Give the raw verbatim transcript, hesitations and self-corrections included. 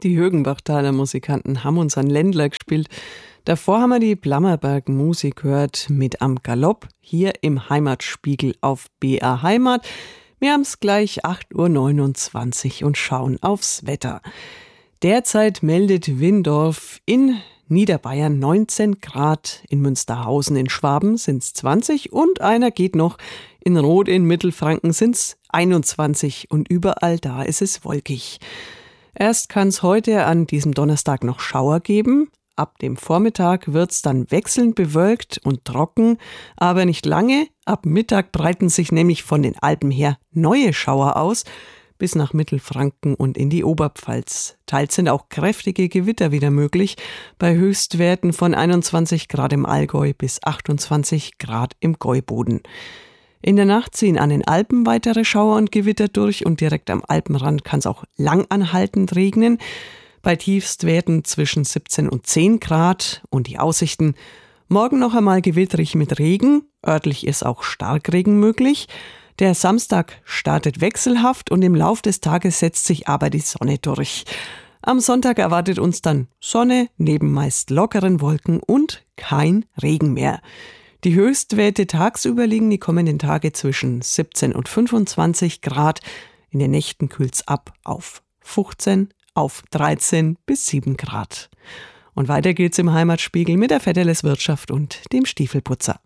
Die Högenbachtaler Musikanten haben uns ein Ländler gespielt. Davor haben wir die Blammerberg Musik gehört mit Am Galopp, hier im Heimatspiegel auf B R Heimat. Wir haben es gleich acht Uhr neunundzwanzig und schauen aufs Wetter. Derzeit meldet Windorf in Niederbayern neunzehn Grad, in Münsterhausen in Schwaben sind es zwanzig und einer geht noch. In Roth in Mittelfranken sind es einundzwanzig und überall da ist es wolkig. Erst kann es heute an diesem Donnerstag noch Schauer geben. Ab dem Vormittag wird es dann wechselnd bewölkt und trocken, aber nicht lange. Ab Mittag breiten sich nämlich von den Alpen her neue Schauer aus, bis nach Mittelfranken und in die Oberpfalz. Teils sind auch kräftige Gewitter wieder möglich, bei Höchstwerten von einundzwanzig Grad im Allgäu bis achtundzwanzig Grad im Gäuboden. In der Nacht ziehen an den Alpen weitere Schauer und Gewitter durch und direkt am Alpenrand kann es auch langanhaltend regnen. Bei Tiefstwerten zwischen siebzehn und zehn Grad und die Aussichten. Morgen noch einmal gewitterig mit Regen, örtlich ist auch Starkregen möglich. Der Samstag startet wechselhaft und im Lauf des Tages setzt sich aber die Sonne durch. Am Sonntag erwartet uns dann Sonne, neben meist lockeren Wolken und kein Regen mehr. Die Höchstwerte tagsüber liegen die kommenden Tage zwischen siebzehn und fünfundzwanzig Grad. In den Nächten kühlt's ab auf fünfzehn, auf dreizehn bis sieben Grad. Und weiter geht's im Heimatspiegel mit der Vetterles Wirtschaft und dem Stiefelputzer.